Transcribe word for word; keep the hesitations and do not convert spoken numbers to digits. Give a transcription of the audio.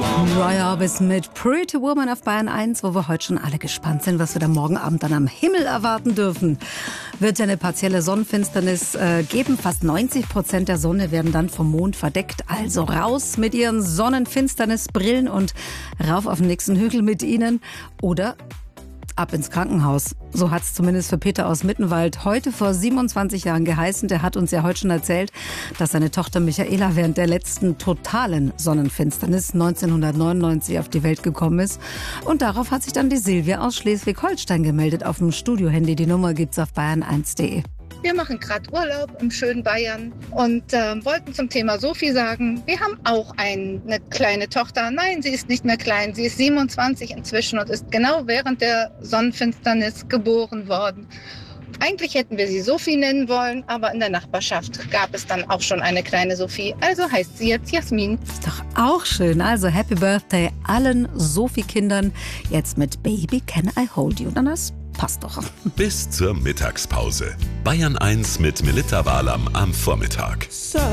Roy Orbison mit Pretty Woman auf Bayern eins, wo wir heute schon alle gespannt sind, was wir da morgen Abend dann am Himmel erwarten dürfen. Wird ja eine partielle Sonnenfinsternis äh, geben. Fast neunzig Prozent der Sonne werden dann vom Mond verdeckt. Also raus mit ihren Sonnenfinsternisbrillen und rauf auf den nächsten Hügel mit ihnen. Oder ab ins Krankenhaus. So hat es zumindest für Peter aus Mittenwald heute vor siebenundzwanzig Jahren geheißen. Der hat uns ja heute schon erzählt, dass seine Tochter Michaela während der letzten totalen Sonnenfinsternis neunzehnhundertneunundneunzig auf die Welt gekommen ist. Und darauf hat sich dann die Silvia aus Schleswig-Holstein gemeldet auf dem Studiohandy. Die Nummer gibt's auf bayern eins punkt de. Wir machen gerade Urlaub im schönen Bayern und äh, wollten zum Thema Sophie sagen, wir haben auch ein, eine kleine Tochter. Nein, sie ist nicht mehr klein, sie ist siebenundzwanzig inzwischen und ist genau während der Sonnenfinsternis geboren worden. Eigentlich hätten wir sie Sophie nennen wollen, aber in der Nachbarschaft gab es dann auch schon eine kleine Sophie. Also heißt sie jetzt Jasmin. Ist doch auch schön. Also Happy Birthday allen Sophie-Kindern. Jetzt mit Baby Can I Hold You. Dann das passt doch. Bis zur Mittagspause. Bayern eins mit Melitta Walam am Vormittag.